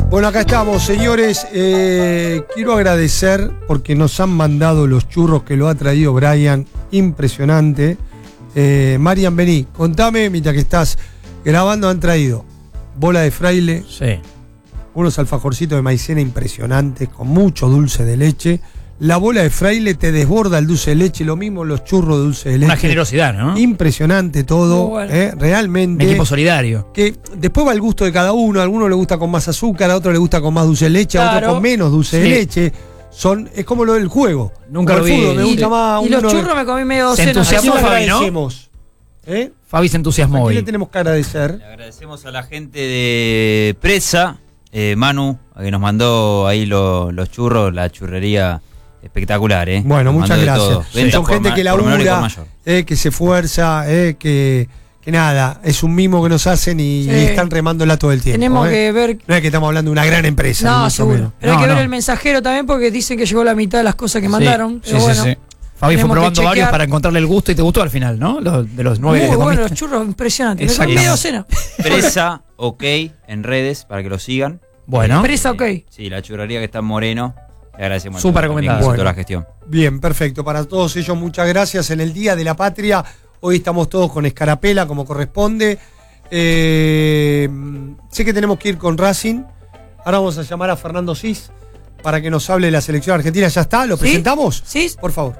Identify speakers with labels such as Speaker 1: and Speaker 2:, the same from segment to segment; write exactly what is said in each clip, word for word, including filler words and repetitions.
Speaker 1: Bueno, acá estamos, señores. Eh, quiero agradecer porque nos han mandado los churros que lo ha traído Brian. Impresionante. Eh, Marian, vení, contame, mientras que estás grabando, han traído bola de fraile.
Speaker 2: Sí.
Speaker 1: Unos alfajorcitos de maicena impresionantes, con mucho dulce de leche. La bola de fraile te desborda el dulce de leche, lo mismo los churros de dulce de leche.
Speaker 2: Una generosidad, ¿no?
Speaker 1: Impresionante todo,
Speaker 2: bueno.
Speaker 1: eh, realmente.
Speaker 2: Un equipo solidario.
Speaker 1: Que después va el gusto de cada uno, a alguno le gusta con más azúcar, a otro le gusta con más dulce de leche,
Speaker 2: Claro.
Speaker 1: a otro con menos dulce
Speaker 2: Sí.
Speaker 1: de leche. Son, es como lo del juego.
Speaker 2: Nunca
Speaker 1: Como
Speaker 2: lo
Speaker 1: el
Speaker 2: vi.
Speaker 1: fútbol, me
Speaker 2: Y-
Speaker 1: gusta más
Speaker 3: Y los
Speaker 1: uno de-
Speaker 3: churros me comí medio
Speaker 2: Se
Speaker 3: docena.
Speaker 2: entusiasmó
Speaker 1: ¿A quién le
Speaker 2: Fabi, ¿no?
Speaker 1: agradecemos? ¿Eh?
Speaker 2: Fabi se
Speaker 1: ¿A
Speaker 2: entusiasmó
Speaker 1: quién le
Speaker 2: hoy.
Speaker 1: tenemos que agradecer?
Speaker 4: Le agradecemos a la gente de Presa, eh, Manu, a que nos mandó ahí lo- los churros, la churrería espectacular, ¿eh?
Speaker 1: Bueno,
Speaker 4: Nos
Speaker 1: muchas
Speaker 4: mandó de
Speaker 1: gracias.
Speaker 4: todo.
Speaker 1: Sí.
Speaker 4: Ventas
Speaker 1: Son
Speaker 4: por
Speaker 1: gente
Speaker 4: ma-
Speaker 1: que
Speaker 4: por menor y por
Speaker 1: labura,
Speaker 4: mayor.
Speaker 1: eh, que se esfuerza, eh, que, que nada, es un mimo que nos hacen y,
Speaker 3: Sí.
Speaker 1: y están remándola todo el tiempo.
Speaker 3: Tenemos
Speaker 1: eh.
Speaker 3: que ver.
Speaker 1: No es que estamos hablando de una gran empresa. ni
Speaker 3: No,
Speaker 1: mucho
Speaker 3: seguro.
Speaker 1: menos.
Speaker 3: Pero hay
Speaker 2: No,
Speaker 3: que
Speaker 2: no.
Speaker 3: ver el mensajero también porque dicen que llegó la mitad de las cosas que
Speaker 2: Sí.
Speaker 3: mandaron.
Speaker 2: Sí,
Speaker 3: Pero
Speaker 2: sí,
Speaker 3: bueno,
Speaker 2: sí. Fabi fue
Speaker 3: tenemos que
Speaker 2: probando varios
Speaker 3: chequear.
Speaker 2: para encontrarle el gusto y te gustó al final, ¿no? Los, de los nueve
Speaker 3: Muy
Speaker 2: que te
Speaker 3: buenos
Speaker 2: comiste.
Speaker 3: los churros, impresionante. Me comí
Speaker 2: Exactamente.
Speaker 3: media docena.
Speaker 4: Presa, ok, en redes, para que lo sigan.
Speaker 2: Bueno,
Speaker 3: Presa, ok.
Speaker 4: Sí, la churrería que está en Moreno. Le agradecemos.
Speaker 2: Súper
Speaker 4: a todos,
Speaker 2: recomendada.
Speaker 4: también,
Speaker 1: Bueno.
Speaker 4: toda la gestión.
Speaker 1: Bien, perfecto. Para todos ellos, muchas gracias. En el Día de la Patria, hoy estamos todos con escarapela, como corresponde. Eh, sé que tenemos que ir con Racing. Ahora vamos a llamar a Fernando Cis para que nos hable de la selección argentina. ¿Ya está? ¿Lo
Speaker 3: ¿Sí?
Speaker 1: presentamos?
Speaker 3: ¿Sí?
Speaker 1: Por favor.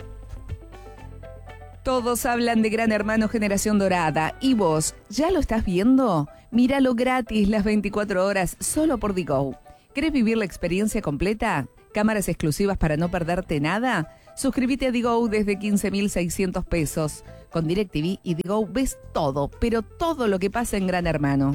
Speaker 5: Todos hablan de Gran Hermano Generación Dorada. ¿Y vos, ya lo estás viendo? Míralo gratis las veinticuatro horas solo por Digo. ¿Querés vivir la experiencia completa? ¿Cámaras exclusivas para no perderte nada? Suscríbete a Digo desde quince mil seiscientos pesos. Con DirecTV y Digo ves todo, pero todo lo que pasa en Gran Hermano.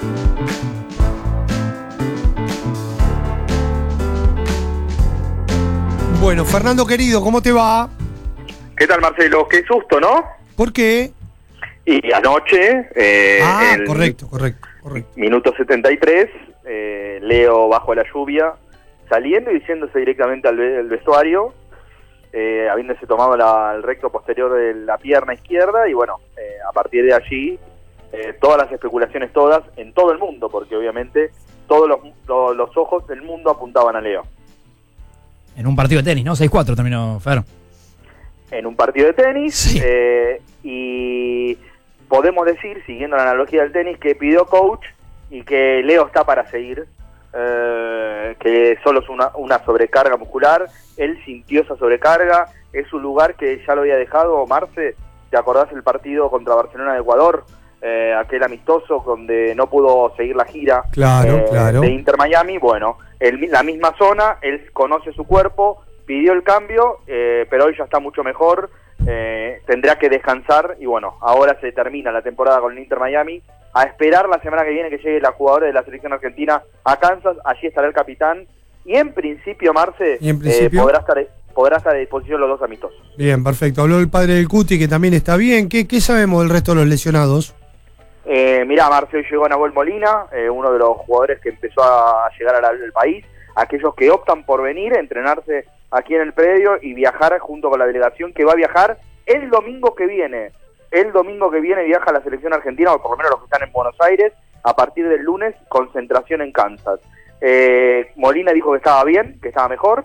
Speaker 1: Bueno, Fernando querido, ¿cómo te va?
Speaker 6: ¿Qué tal, Marcelo? Qué susto, ¿no?
Speaker 1: ¿Por qué?
Speaker 6: Y anoche, eh,
Speaker 1: ah,
Speaker 6: el
Speaker 1: correcto, correcto, correcto.
Speaker 6: minuto setenta y tres, eh, Leo bajo la lluvia, saliendo y diciéndose directamente al, ve- al vestuario, eh, habiéndose tomado la- el recto posterior de la pierna izquierda, y bueno, eh, a partir de allí, eh, todas las especulaciones, todas, en todo el mundo, porque obviamente todos los, lo- los ojos del mundo apuntaban a Leo.
Speaker 2: en un partido de tenis, ¿no? seis cuatro terminó Fer.
Speaker 6: En un partido de tenis,
Speaker 2: Sí.
Speaker 6: eh, y podemos decir, siguiendo la analogía del tenis, que pidió coach y que Leo está para seguir, eh, que solo es una, una sobrecarga muscular, él sintió esa sobrecarga, es un lugar que ya lo había dejado, Marce, ¿te acordás el partido contra Barcelona de Ecuador? Eh, aquel amistoso donde no pudo seguir la gira
Speaker 1: Claro,
Speaker 6: eh,
Speaker 1: claro.
Speaker 6: de Inter Miami, bueno, el, la misma zona, él conoce su cuerpo, pidió el cambio, eh, pero hoy ya está mucho mejor, eh, tendrá que descansar y bueno, ahora se termina la temporada con el Inter Miami, a esperar la semana que viene que llegue la jugadora de la selección argentina a Kansas, allí estará el capitán y en principio, Marce,
Speaker 1: ¿Y en principio?
Speaker 6: eh, podrá estar podrá estar a disposición los dos amistosos.
Speaker 1: Bien, perfecto. Habló el padre del Cuti, que también está bien. ¿Qué, qué sabemos del resto de los lesionados?
Speaker 6: Eh, mirá, Marce, hoy llegó Nahuel Molina, eh, uno de los jugadores que empezó a llegar al, al país, aquellos que optan por venir a entrenarse aquí en el predio y viajar junto con la delegación que va a viajar el domingo que viene. El domingo que viene viaja la selección argentina, o por lo menos los que están en Buenos Aires, a partir del lunes, concentración en Kansas. Eh, Molina dijo que estaba bien, que estaba mejor.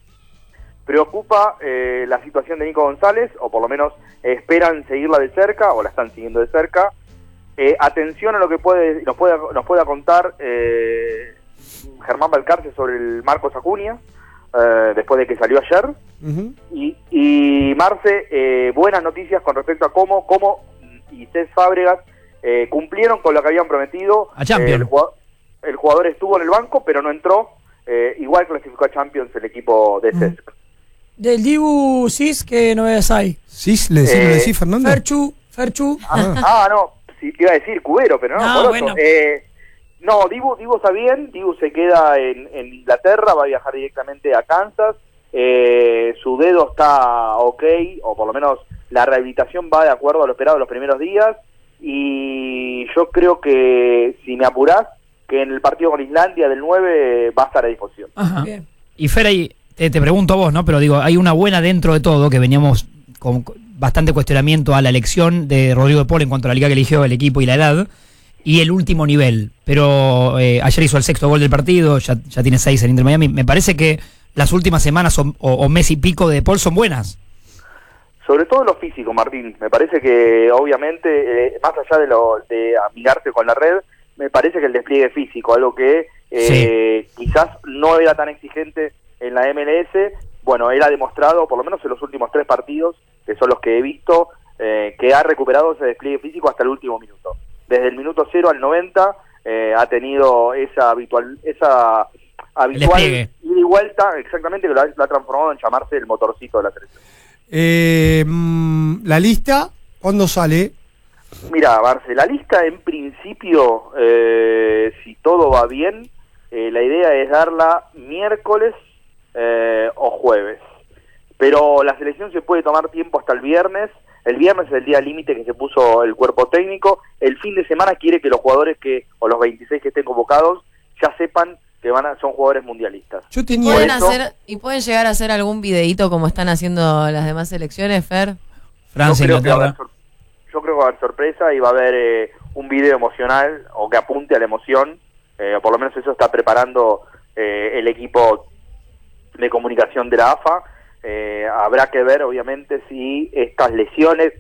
Speaker 6: Preocupa eh, la situación de Nico González, o por lo menos eh, esperan seguirla de cerca, o la están siguiendo de cerca. Eh, atención a lo que puede nos pueda nos pueda contar eh, Germán Balcarce sobre el Marcos Acuña, eh, después de que salió ayer.
Speaker 1: Uh-huh.
Speaker 6: Y, y Marce, eh, buenas noticias con respecto a cómo, cómo y Cés Fábregas eh, cumplieron con lo que habían prometido.
Speaker 2: A Champions.
Speaker 6: Eh, el, jugador, el jugador estuvo en el banco, pero no entró. Eh, igual clasificó a Champions el equipo de Cesc.
Speaker 3: Del Dibu Cis, ¿qué novedades hay?
Speaker 1: ¿Cis? ¿Le decís,
Speaker 6: Eh,
Speaker 1: ¿lo decís, Fernando?
Speaker 3: Ferchu, Ferchu.
Speaker 6: Ah, ah, no, sí, te iba a decir Cubero, pero no,
Speaker 3: No,
Speaker 6: Poroto.
Speaker 3: bueno.
Speaker 6: Eh, no, Dibu, Dibu está bien, Dibu se queda en, en Inglaterra, va a viajar directamente a Kansas, eh, su dedo está ok, o por lo menos la rehabilitación va de acuerdo a lo esperado los primeros días, y yo creo que, si me apurás, que en el partido con Islandia del nueve va a estar a disposición.
Speaker 2: Ajá.
Speaker 3: Bien.
Speaker 2: Y Fer, ahí, te, te pregunto a vos, ¿no? Pero digo, hay una buena dentro de todo, que veníamos con bastante cuestionamiento a la elección de Rodrigo de Paul en cuanto a la liga que eligió el equipo y la edad. y el último nivel. Pero eh, ayer hizo el sexto gol del partido, ya, ya tiene seis en Inter Miami. Me parece que las últimas semanas o, o, o mes y pico de Paul son buenas.
Speaker 6: Sobre todo lo físico, Martín. Me parece que, obviamente, eh, más allá de, lo, de amigarse con la red, me parece que el despliegue físico, algo que eh, sí. quizás no era tan exigente en la M L S, bueno, él ha demostrado, por lo menos en los últimos tres partidos, que son los que he visto, eh, que ha recuperado ese despliegue físico hasta el último minuto. Desde el minuto cero al noventa eh, ha tenido esa habitual esa habitual ida y vuelta, exactamente, que lo ha, lo ha transformado en llamarse el motorcito de la selección.
Speaker 1: Eh, la lista, ¿cuándo sale?
Speaker 6: Mira, Marce, la lista en principio, eh, si todo va bien, eh, la idea es darla miércoles eh, o jueves. Pero la selección se puede tomar tiempo hasta el viernes. El viernes es el día límite que se puso el cuerpo técnico. El fin de semana quiere que los jugadores que o los veintiséis que estén convocados ya sepan que van a, son jugadores mundialistas.
Speaker 1: Yo tenía
Speaker 7: ¿Pueden
Speaker 6: eso,
Speaker 7: hacer, ¿Y pueden llegar a hacer algún videíto como están haciendo las demás selecciones, Fer?
Speaker 2: Francia,
Speaker 6: yo creo, que va a
Speaker 2: Inglaterra.
Speaker 6: haber, yo creo que va a haber sorpresa y va a haber eh, un video emocional o que apunte a la emoción. Eh, por lo menos eso está preparando eh, el equipo de comunicación de la A F A. Eh, habrá que ver, obviamente, si estas lesiones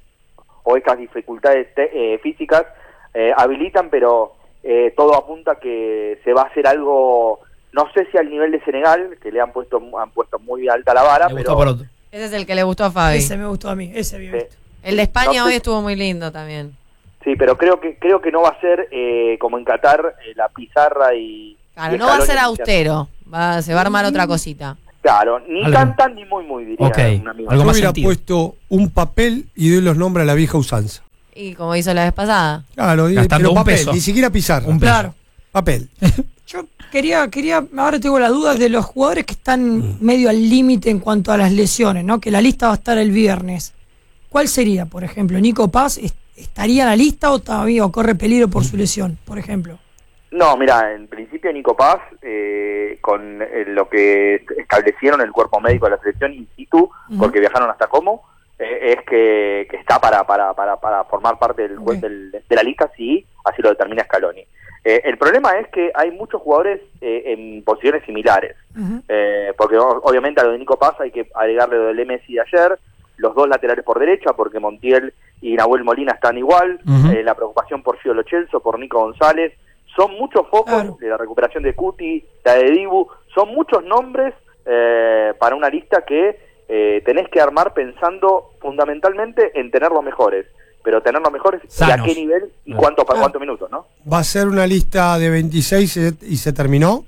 Speaker 6: o estas dificultades te, eh, físicas eh, habilitan, pero eh, todo apunta que se va a hacer algo, no sé si al nivel de Senegal, que le han puesto han puesto muy alta la vara,
Speaker 2: Me
Speaker 6: pero
Speaker 2: gustó por otro.
Speaker 7: Ese es el que le gustó a Fabi.
Speaker 3: Ese me gustó a mí, ese bien
Speaker 6: Sí.
Speaker 3: visto.
Speaker 7: El de España
Speaker 6: No sé-
Speaker 7: hoy estuvo muy lindo también.
Speaker 6: sí, pero creo que creo que no va a ser eh, como en Qatar, eh, la pizarra y
Speaker 7: Claro,
Speaker 6: y
Speaker 7: no va a ser
Speaker 6: Scaloni
Speaker 7: austero. Va, se va a armar otra cosita.
Speaker 6: Claro, ni
Speaker 2: Algo.
Speaker 6: tan tan ni muy muy, diría
Speaker 2: Ok,
Speaker 6: un amigo.
Speaker 2: algo
Speaker 1: Yo
Speaker 2: más
Speaker 1: hubiera
Speaker 2: sentido.
Speaker 1: puesto un papel y doy los nombres a la vieja usanza.
Speaker 7: Y como hizo la vez pasada.
Speaker 1: Claro, y-
Speaker 2: Gastando
Speaker 1: pero
Speaker 2: un
Speaker 1: papel,
Speaker 2: peso.
Speaker 1: ni siquiera pizarra.
Speaker 2: Un peso.
Speaker 3: Claro.
Speaker 1: Papel.
Speaker 3: Yo quería, quería, ahora tengo la duda de los jugadores que están medio al límite en cuanto a las lesiones, ¿no? Que la lista va a estar el viernes. ¿Cuál sería, por ejemplo? ¿Nico Paz est- estaría en la lista o todavía o corre peligro por su lesión, por ejemplo?
Speaker 6: No, mira, en principio Nico Paz, eh, con eh, lo que establecieron el cuerpo médico de la selección in situ,
Speaker 3: Ujú.
Speaker 6: porque viajaron hasta Como, eh, es que, que está para, para, para, para formar parte del,
Speaker 3: Ok.
Speaker 6: del- de la lista, si así lo determina Scaloni. Eh, el problema es que hay muchos jugadores eh, en posiciones similares,
Speaker 3: Ujú.
Speaker 6: eh, porque o- obviamente a lo de Nico Paz hay que agregarle lo del Messi de ayer, los dos laterales por derecha, porque Montiel y Nahuel Molina están igual,
Speaker 2: Ujú.
Speaker 6: eh, la preocupación por Gio Lo Celso, por Nico González, son muchos focos
Speaker 3: Claro.
Speaker 6: de la recuperación de Cuti, la de Dibu, son muchos nombres eh, para una lista que eh, tenés que armar pensando fundamentalmente en tener los mejores, pero tener los mejores y a
Speaker 2: Sanos.
Speaker 6: qué nivel y
Speaker 2: Claro.
Speaker 6: cuánto, para
Speaker 3: Claro.
Speaker 6: cuántos minutos, ¿no?
Speaker 1: Va a ser una lista de veintiséis y se- y se terminó.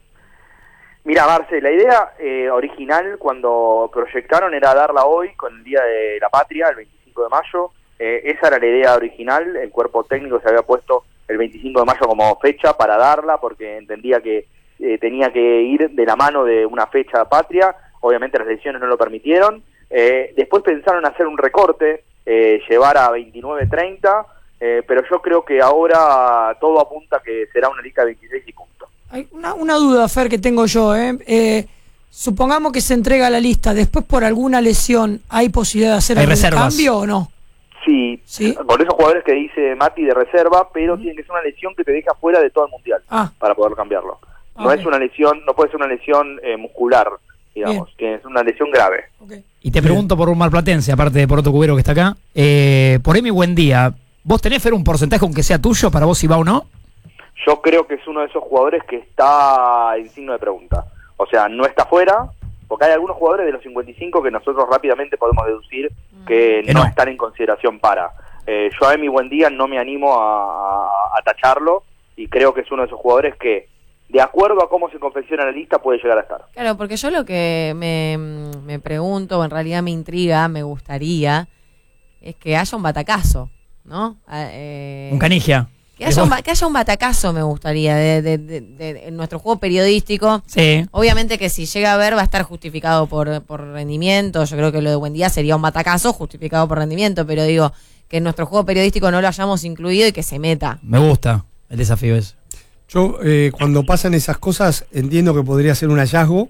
Speaker 6: Mira, Marce, la idea eh, original cuando proyectaron era darla hoy con el Día de la Patria, el veinticinco de mayo. Eh, esa era la idea original. El cuerpo técnico se había puesto el veinticinco de mayo como fecha para darla porque entendía que eh, tenía que ir de la mano de una fecha patria. Obviamente las elecciones no lo permitieron. Eh, después pensaron hacer un recorte, eh, llevar a veintinueve treinta, eh, pero yo creo que ahora todo apunta que será una lista de veintiséis y punto.
Speaker 3: Hay una, una duda, Fer, que tengo yo. ¿eh? Eh, supongamos que se entrega la lista, después por alguna lesión, ¿hay posibilidad de hacer
Speaker 2: Hay
Speaker 3: algún
Speaker 2: reservas.
Speaker 3: cambio o no?
Speaker 6: Sí,
Speaker 3: Sí.
Speaker 6: con esos jugadores que dice Mati de reserva, pero tiene que ser una lesión que te deja fuera de todo el mundial
Speaker 3: Ah,
Speaker 6: para poder cambiarlo. No
Speaker 3: ok.
Speaker 6: es una lesión, no puede ser una lesión eh, muscular, digamos, que es una lesión grave.
Speaker 3: ok.
Speaker 2: Y te pregunto por un malplatense, aparte de por otro cubero que está acá. Eh, por Emi, buen día. ¿Vos tenés, Fer, un porcentaje aunque sea tuyo para vos si va o no?
Speaker 6: Yo creo que es uno de esos jugadores que está en signo de pregunta. O sea, no está fuera, porque hay algunos jugadores de los cincuenta y cinco que nosotros rápidamente podemos deducir que
Speaker 2: Que
Speaker 6: no,
Speaker 2: no.
Speaker 6: están en consideración para. Eh, yo a Emi Buendía no me animo a, a, a tacharlo y creo que es uno de esos jugadores que, de acuerdo a cómo se confecciona la lista, puede llegar a estar.
Speaker 7: Claro, porque yo lo que me, me pregunto, o en realidad me intriga, me gustaría, es que haya un batacazo, ¿no? Ah, eh,
Speaker 2: Un canigia.
Speaker 7: que, haya un, ba- que haya un batacazo me gustaría de, de- de- de- en nuestro juego periodístico.
Speaker 2: Sí.
Speaker 7: Obviamente que si llega a ver va a estar justificado por, por rendimiento. Yo creo que lo de Buendía sería un batacazo justificado por rendimiento, pero digo que en nuestro juego periodístico no lo hayamos incluido y que se meta.
Speaker 2: Me gusta el desafío ese.
Speaker 1: Yo, eh, cuando pasan esas cosas, entiendo que podría ser un hallazgo.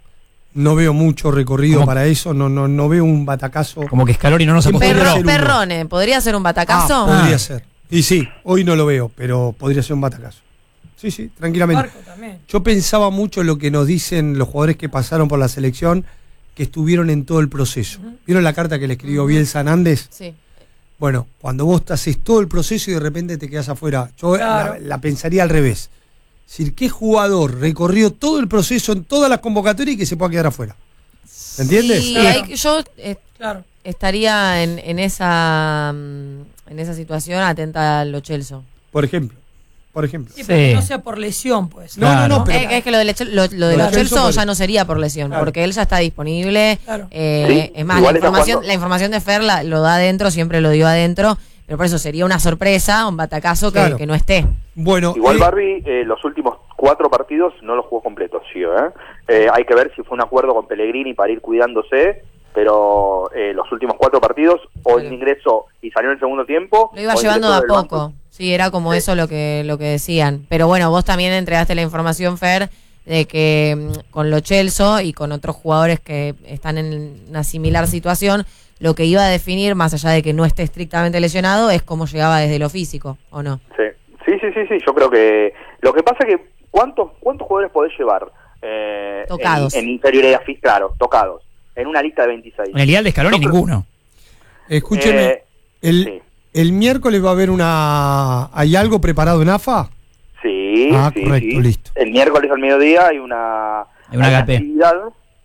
Speaker 1: No veo mucho recorrido
Speaker 2: ¿Cómo?
Speaker 1: para eso. No, no, no veo un batacazo.
Speaker 2: Como que Scaloni no nos
Speaker 1: ¿Quién
Speaker 2: acostumbró.
Speaker 1: podría
Speaker 7: Perro,
Speaker 1: ser uno?
Speaker 7: Perrone, ¿podría ser un batacazo?
Speaker 1: Ah, podría
Speaker 2: Ah.
Speaker 1: ser. Y sí, hoy no lo veo, pero podría ser un batacazo. Sí, sí, tranquilamente.
Speaker 3: Barco también.
Speaker 1: Yo pensaba mucho en lo que nos dicen los jugadores que pasaron por la selección, que estuvieron en todo el proceso.
Speaker 3: Uh-huh.
Speaker 1: ¿Vieron la carta que le escribió Bielsa Hernández?
Speaker 7: Sí.
Speaker 1: Bueno, cuando vos haces todo el proceso y de repente te quedás afuera, yo
Speaker 3: Claro.
Speaker 1: la, la pensaría al revés. Es decir, ¿qué jugador recorrió todo el proceso en todas las convocatorias y que se pueda quedar afuera? ¿Me entiendes?
Speaker 7: Y
Speaker 3: Claro.
Speaker 7: hay- yo eh,
Speaker 3: Claro.
Speaker 7: estaría en, en esa mm, en esa situación atenta a Lo Celso.
Speaker 1: Por ejemplo. Por ejemplo.
Speaker 3: Sí, pero que
Speaker 2: Sí.
Speaker 3: no sea por lesión, pues.
Speaker 1: No, no, no, pero-
Speaker 7: Eh, es que lo de, Lechel- lo, lo de
Speaker 1: Lo
Speaker 7: Lo
Speaker 1: de Celso
Speaker 7: Celso
Speaker 1: por-
Speaker 7: ya no sería por lesión,
Speaker 1: Claro.
Speaker 7: porque él ya está disponible.
Speaker 3: Claro.
Speaker 7: Eh,
Speaker 6: Sí,
Speaker 7: es más, la
Speaker 6: igual está
Speaker 7: información,
Speaker 6: cuando-
Speaker 7: la información de Fer la- lo da adentro, siempre lo dio adentro, pero por eso sería una sorpresa, un batacazo que,
Speaker 1: Claro.
Speaker 7: que no esté.
Speaker 1: Bueno,
Speaker 6: Igual
Speaker 1: eh,
Speaker 6: Barbie, eh, los últimos cuatro partidos no los jugó completos, sí, ¿eh? Eh, hay que ver si fue un acuerdo con Pellegrini para ir cuidándose, pero eh, los últimos cuatro partidos, o
Speaker 7: Claro.
Speaker 6: el ingreso y salió en el segundo tiempo.
Speaker 7: Lo iba
Speaker 6: o
Speaker 7: llevando de
Speaker 6: ingresó
Speaker 7: a
Speaker 6: del
Speaker 7: poco.
Speaker 6: banco.
Speaker 7: Sí, era como
Speaker 6: Sí.
Speaker 7: eso lo que lo que decían. Pero bueno, vos también entregaste la información, Fer, de que mm, con Lo Celso y con otros jugadores que están en una similar situación, lo que iba a definir, más allá de que no esté estrictamente lesionado, es cómo llegaba desde lo físico, ¿o no?
Speaker 6: Sí, sí, sí, sí, sí, yo creo que lo que pasa es que ¿cuántos cuántos jugadores podés llevar eh,
Speaker 7: Tocados.
Speaker 6: en, en inferioridad física? Claro, tocados, en una lista de veintiséis.
Speaker 2: En el ideal de Scaloni
Speaker 6: Yo creo-
Speaker 2: ninguno.
Speaker 1: escúcheme,
Speaker 6: Eh,
Speaker 1: el,
Speaker 6: sí.
Speaker 1: el miércoles va a haber una... ¿Hay algo preparado en A F A?
Speaker 6: Sí,
Speaker 1: Ah,
Speaker 6: sí,
Speaker 1: correcto,
Speaker 6: sí.
Speaker 1: listo.
Speaker 6: El miércoles al mediodía hay una,
Speaker 2: Hay una
Speaker 6: hay
Speaker 2: H P.
Speaker 6: actividad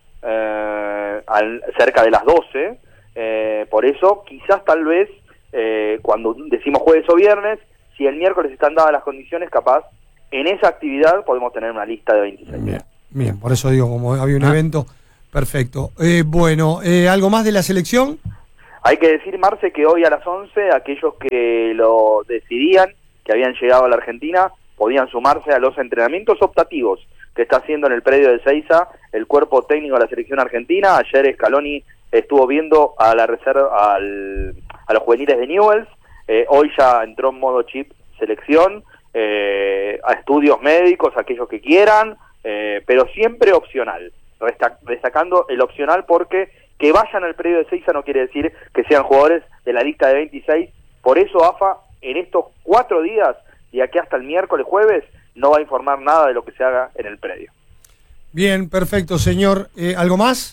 Speaker 6: eh, al- cerca de las doce. Eh, por eso, quizás tal vez, eh, cuando decimos jueves o viernes, si el miércoles están dadas las condiciones, capaz, en esa actividad podemos tener una lista de veintiséis.
Speaker 1: Bien, bien, por eso digo, como había un
Speaker 2: Ah.
Speaker 1: evento, perfecto. Eh, bueno, eh, ¿algo más de la selección?
Speaker 6: Hay que decir, Marce, que hoy a las once, aquellos que lo decidían, que habían llegado a la Argentina, podían sumarse a los entrenamientos optativos que está haciendo en el predio de Ezeiza el cuerpo técnico de la selección argentina. Ayer Scaloni estuvo viendo a la reserva, al, a los juveniles de Newell's. Eh, hoy ya entró en modo chip selección, eh, a estudios médicos, aquellos que quieran, eh, pero siempre opcional. Resta- destacando el opcional porque que vayan al predio de Ezeiza no quiere decir que sean jugadores de la lista de veintiséis. Por eso A F A en estos cuatro días, de aquí hasta el miércoles, jueves, no va a informar nada de lo que se haga en el predio.
Speaker 1: Bien, perfecto, señor. Eh, ¿Algo más?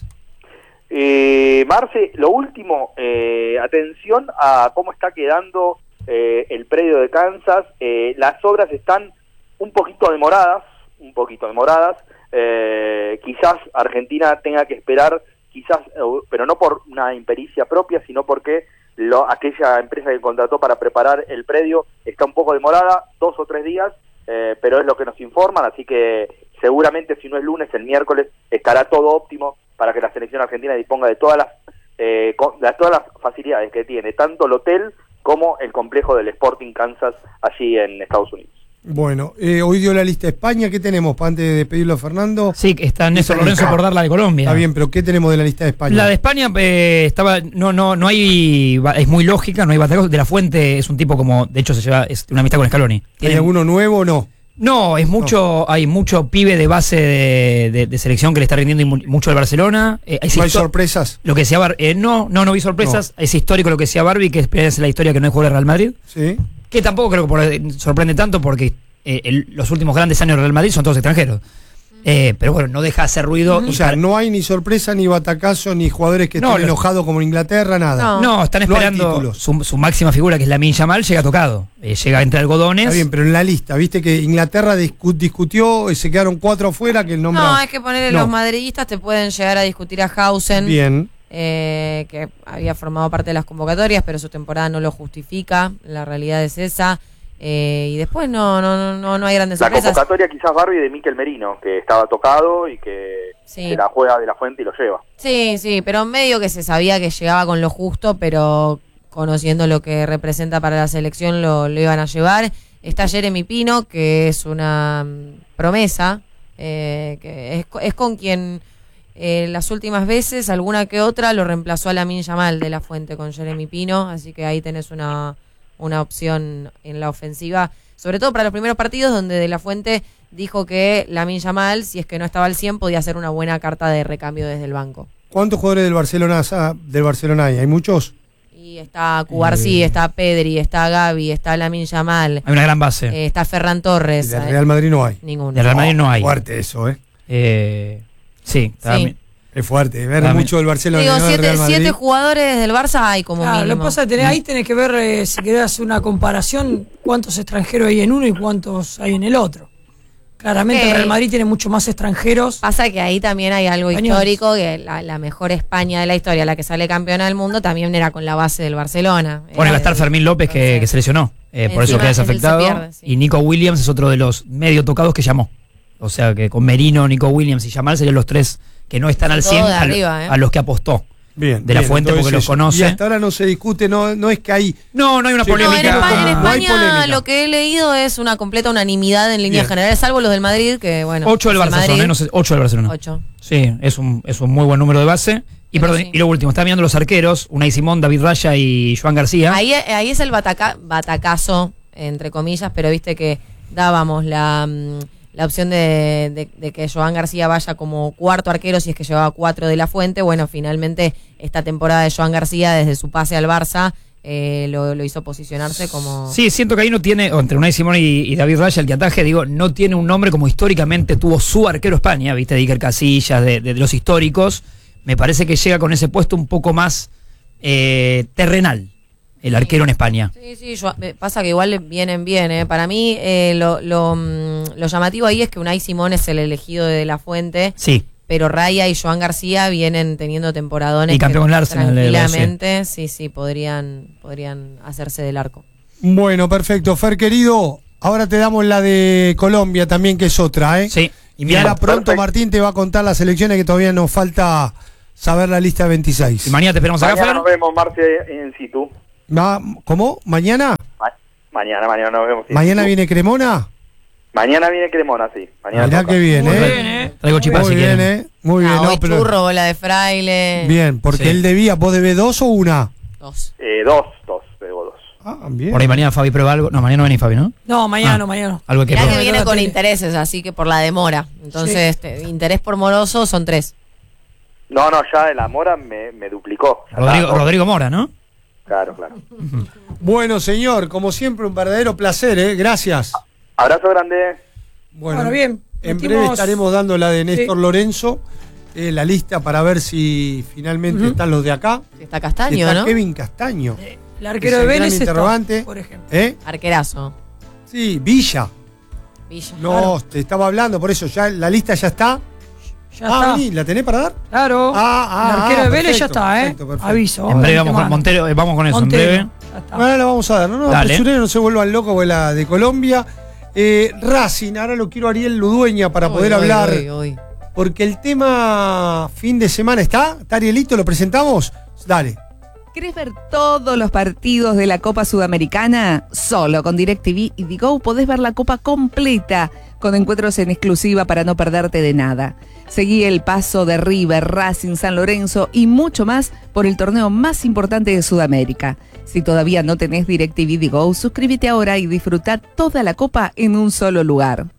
Speaker 6: Eh, Marce, lo último, eh, atención a cómo está quedando eh, el predio de Kansas. Eh, las obras están un poquito demoradas, un poquito demoradas. Eh, quizás Argentina tenga que esperar, quizás, eh, pero no por una impericia propia, sino porque lo, aquella empresa que contrató para preparar el predio está un poco demorada, dos o tres días, eh, pero es lo que nos informan, así que seguramente si no es lunes, el miércoles estará todo óptimo para que la selección argentina disponga de todas las, eh, con- de todas las facilidades que tiene, tanto el hotel como el complejo del Sporting Kansas allí en Estados Unidos.
Speaker 1: Bueno, eh, hoy dio la lista de España. ¿Qué tenemos para antes de despedirlo a Fernando?
Speaker 2: Sí, que está Néstor Lorenzo por dar la de Colombia.
Speaker 1: Está bien, pero ¿qué tenemos de la lista de España?
Speaker 2: La de España eh, estaba no no no hay ba- es muy lógica, no hay batacos. De la Fuente es un tipo como, de hecho se lleva es una amistad con Scaloni.
Speaker 1: ¿Hay
Speaker 2: Tiene-
Speaker 1: alguno nuevo o no?
Speaker 2: No, es mucho, hay mucho pibe de base de, de- de selección que le está rindiendo y mu- mucho al Barcelona. Eh, es
Speaker 1: ¿No hay
Speaker 2: histo-
Speaker 1: sorpresas?
Speaker 2: Lo que decía Bar- eh, no, no, no vi sorpresas. Es histórico lo que decía Barbie, que es la historia que no hay jugador de Real Madrid.
Speaker 1: Sí.
Speaker 2: Que tampoco creo que por- eh, sorprende tanto porque eh, el- los últimos grandes años del Real Madrid son todos extranjeros. Eh, pero bueno, no deja de hacer ruido.
Speaker 1: O sea, no hay ni sorpresa, ni batacazo, ni jugadores que
Speaker 2: No,
Speaker 1: estén
Speaker 2: los-
Speaker 1: enojados como en Inglaterra, nada.
Speaker 7: No.
Speaker 2: No, están
Speaker 1: No hay
Speaker 2: esperando
Speaker 1: títulos.
Speaker 2: su, su máxima figura, que es Lamine Yamal, llega tocado. Eh, llega entre algodones.
Speaker 1: Está bien, pero en la lista, viste que Inglaterra discu- discutió y se quedaron cuatro afuera que el nombre.
Speaker 7: No, es que ponerle
Speaker 1: No.
Speaker 7: los madridistas te pueden llegar a discutir a Hausen,
Speaker 1: Bien.
Speaker 7: eh, que había formado parte de las convocatorias, pero su temporada no lo justifica, la realidad es esa. Eh, y después no, no, no, no, no hay grandes
Speaker 6: La
Speaker 7: sorpresas.
Speaker 6: convocatoria quizás Barbie de Miquel Merino, que estaba tocado y que
Speaker 7: Sí.
Speaker 6: se la juega de la Fuente y lo lleva.
Speaker 7: Sí, sí, pero medio que se sabía que llegaba con lo justo, pero conociendo lo que representa para la selección lo, lo iban a llevar. Está Jeremy Pino, que es una mm, promesa, eh, que es, co- es con quien eh, las últimas veces, alguna que otra, lo reemplazó a Lamine Yamal de la Fuente con Jeremy Pino, así que ahí tenés una, una opción en la ofensiva, sobre todo para los primeros partidos, donde de la Fuente dijo que Lamine Yamal, si es que no estaba al cien, podía hacer una buena carta de recambio desde el banco.
Speaker 1: ¿Cuántos jugadores del Barcelona, sa- del Barcelona hay? ¿Hay muchos?
Speaker 7: Y Sí, está Cubarsí,
Speaker 1: Eh.
Speaker 7: está Pedri, está Gavi, está Lamine Yamal,
Speaker 2: Hay una gran base.
Speaker 7: eh, está Ferran
Speaker 1: Y
Speaker 7: Torres.
Speaker 1: de
Speaker 7: eh,
Speaker 1: Real Madrid no hay.
Speaker 7: Ninguno.
Speaker 2: De Real Madrid no hay.
Speaker 1: Fuerte eso, ¿eh?
Speaker 2: Eh, sí, también.
Speaker 1: Es fuerte. Ver
Speaker 2: También.
Speaker 1: mucho del Barcelona.
Speaker 7: Digo,
Speaker 1: y no del
Speaker 7: siete,
Speaker 1: Real Madrid.
Speaker 7: siete jugadores del Barça hay como
Speaker 3: Claro, lo
Speaker 7: mínimo.
Speaker 3: que pasa es que tenés- ahí tenés que ver, eh, si querés hacer una comparación, cuántos extranjeros hay en uno y cuántos hay en el otro. Claramente
Speaker 7: Ok.
Speaker 3: el Real Madrid tiene mucho más extranjeros.
Speaker 7: Pasa que ahí también hay algo
Speaker 3: Españoles.
Speaker 7: histórico, que la, la mejor España de la historia, la que sale campeona del mundo, también era con la base del Barcelona.
Speaker 2: Bueno, iba a estar
Speaker 7: Eh,
Speaker 2: Fermín López que,
Speaker 7: entonces,
Speaker 2: que se lesionó. Eh, por eso
Speaker 7: encima
Speaker 2: queda
Speaker 7: él se
Speaker 2: desafectado.
Speaker 7: pierde, sí.
Speaker 2: Y Nico Williams es otro de los medio tocados que llamó. O sea que con Merino, Nico Williams y Yamal serían los tres que no están al
Speaker 7: Todo
Speaker 2: cien
Speaker 7: de
Speaker 2: a, lo-
Speaker 7: arriba, ¿eh?
Speaker 2: a los que apostó.
Speaker 1: Bien,
Speaker 2: de la
Speaker 1: bien,
Speaker 2: fuente porque
Speaker 1: entonces
Speaker 2: los
Speaker 1: eso.
Speaker 2: conoce.
Speaker 1: Y hasta ahora no se discute, no, no es que hay.
Speaker 2: No, no hay una
Speaker 1: Sí,
Speaker 7: No, en
Speaker 2: polémica.
Speaker 7: España, en
Speaker 1: No hay
Speaker 7: España
Speaker 1: polémica.
Speaker 7: lo que he leído es una completa unanimidad en líneas
Speaker 1: Bien.
Speaker 7: generales, salvo los del Madrid, que bueno.
Speaker 2: Ocho del
Speaker 7: es el
Speaker 2: Barça son,
Speaker 7: Madrid.
Speaker 2: ¿eh? No sé, ocho del Barcelona.
Speaker 7: Ocho.
Speaker 2: Sí, es un, es un muy buen número de base. Y,
Speaker 7: Pero
Speaker 2: perdón,
Speaker 7: sí.
Speaker 2: y lo último, está mirando los arqueros, Unai Simón, David Raya y Joan García.
Speaker 7: Ahí, ahí es el bataca, batacazo, entre comillas, pero viste que dábamos la, mm, la opción de, de- de que Joan García vaya como cuarto arquero si es que llevaba cuatro de la Fuente. Bueno, finalmente esta temporada de Joan García, desde su pase al Barça, eh, lo, lo hizo posicionarse como...
Speaker 2: Sí, siento que ahí no tiene, o entre Unai Simón y, y David Raya, el que ataje, digo, no tiene un nombre como históricamente tuvo su arquero España, viste, de Iker Casillas, de, de- de los históricos. Me parece que llega con ese puesto un poco más eh, terrenal, el arquero en España.
Speaker 7: Sí, sí, yo- eh, pasa que igual vienen bien, ¿eh? Para mí eh, lo, lo, mm, lo llamativo ahí es que Unai Simón es el elegido de la Fuente,
Speaker 2: Sí,
Speaker 7: pero Raya y Joan García vienen teniendo temporadones
Speaker 2: Y campeón
Speaker 7: que
Speaker 2: con el Arsenal, de verdad,
Speaker 7: tranquilamente, sí, sí, podrían, podrían hacerse del arco.
Speaker 1: Bueno, perfecto. Fer, querido, ahora te damos la de Colombia también, que es otra, ¿eh?
Speaker 2: sí. Y
Speaker 1: Y
Speaker 2: mira,
Speaker 1: ahora pronto
Speaker 6: perfecto.
Speaker 1: Martín te va a contar las elecciones que todavía nos falta saber la lista de veintiséis.
Speaker 2: y mañana te esperamos acá,
Speaker 6: Mañana
Speaker 2: Fer.
Speaker 6: nos vemos, Marce, in situ.
Speaker 1: Va- ¿Cómo? ¿Mañana?
Speaker 6: Ma- Mañana, mañana nos vemos. in
Speaker 1: ¿Mañana
Speaker 6: situ.
Speaker 1: viene Cremona?
Speaker 6: Mañana viene Cremona, sí. Mañana
Speaker 1: Mirá
Speaker 6: toca.
Speaker 1: que bien,
Speaker 3: Muy
Speaker 1: ¿eh?
Speaker 3: bien, ¿eh?
Speaker 2: Traigo chipas
Speaker 1: Muy
Speaker 2: si
Speaker 1: bien,
Speaker 2: quieren.
Speaker 1: ¿eh? Muy bien,
Speaker 7: Ah,
Speaker 1: no,
Speaker 7: hoy
Speaker 1: pero-
Speaker 7: churro, bola de fraile.
Speaker 1: Bien, porque
Speaker 2: Sí.
Speaker 1: él debía, ¿vos debés dos o una?
Speaker 7: Dos.
Speaker 6: Eh, dos, dos, debo dos.
Speaker 1: Ah, bien.
Speaker 2: Por ahí mañana Fabi prueba algo. No, mañana no viene Fabi, ¿no?
Speaker 3: No, mañana
Speaker 2: Ah.
Speaker 3: no, mañana no.
Speaker 2: Algo que
Speaker 7: Mirá
Speaker 2: prueba.
Speaker 7: que
Speaker 3: no,
Speaker 7: viene
Speaker 3: no,
Speaker 7: con
Speaker 3: tele.
Speaker 7: intereses, así que por la demora. Entonces,
Speaker 3: Sí.
Speaker 7: este, interés por moroso son tres.
Speaker 6: No, no, ya la Mora me, me duplicó. Ya
Speaker 2: Rodrigo,
Speaker 6: está.
Speaker 2: Rodrigo Mora, ¿no?
Speaker 6: Claro, claro.
Speaker 1: Bueno, señor, como siempre, un verdadero placer, ¿eh? Gracias.
Speaker 6: Abrazo grande.
Speaker 1: Bueno,
Speaker 3: Bueno, bien.
Speaker 1: En
Speaker 3: Metimos-
Speaker 1: breve estaremos dando la de Néstor
Speaker 3: Sí.
Speaker 1: Lorenzo, eh, la lista para ver si finalmente
Speaker 3: Ujú.
Speaker 1: están los de acá.
Speaker 7: Está Castaño,
Speaker 1: Está
Speaker 7: ¿no?
Speaker 1: Kevin Castaño.
Speaker 3: El arquero
Speaker 1: Es
Speaker 3: de
Speaker 1: el gran
Speaker 3: Vélez está,
Speaker 1: interrogante.
Speaker 3: por ejemplo.
Speaker 1: ¿Eh?
Speaker 7: Arquerazo.
Speaker 1: Sí, Villa.
Speaker 7: Villa.
Speaker 1: No,
Speaker 3: Claro.
Speaker 1: te estaba hablando, por eso ya la lista ya está.
Speaker 3: Ya
Speaker 1: ah,
Speaker 3: está.
Speaker 1: vení, ¿la tenés para dar?
Speaker 3: Claro.
Speaker 1: Ah, ah,
Speaker 3: el arquero
Speaker 1: ah,
Speaker 3: de Vélez ya
Speaker 1: perfecto,
Speaker 3: está, ¿eh?
Speaker 1: perfecto, perfecto.
Speaker 3: Aviso.
Speaker 2: En breve
Speaker 3: de
Speaker 2: vamos con
Speaker 3: antemano.
Speaker 2: Montero, eh, vamos con eso,
Speaker 3: Montero,
Speaker 2: en breve.
Speaker 3: ya está.
Speaker 1: Bueno, la vamos a dar, no, no,
Speaker 2: Dale.
Speaker 1: apresuren, no se vuelvan locos con la de Colombia. Eh, Racing, ahora lo quiero a Ariel Ludueña para
Speaker 7: Uy,
Speaker 1: poder
Speaker 7: uy,
Speaker 1: hablar.
Speaker 7: uy, uy.
Speaker 1: Porque el tema fin de semana está. ¿Está Arielito? ¿Lo presentamos? Dale.
Speaker 5: ¿Querés ver todos los partidos de la Copa Sudamericana? Solo con DirecTV y Digo podés ver la Copa completa, con encuentros en exclusiva para no perderte de nada. Seguí el paso de River, Racing, San Lorenzo y mucho más por el torneo más importante de Sudamérica. Si todavía no tenés DirecTV Digo, suscríbete ahora y disfruta toda la Copa en un solo lugar.